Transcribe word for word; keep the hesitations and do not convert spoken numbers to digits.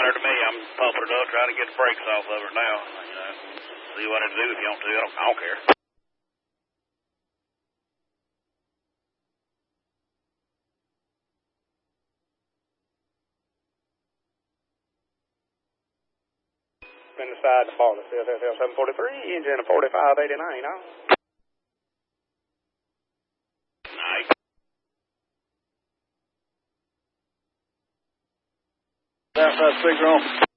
matter to me. I'm pumping it up, trying to get the brakes off of it now. You know, see what I do if you want to. I don't, I don't care. In the side of the ball, C S S L seven forty-three, engine forty-five eighty-nine, now. Nice. Outside speaker on.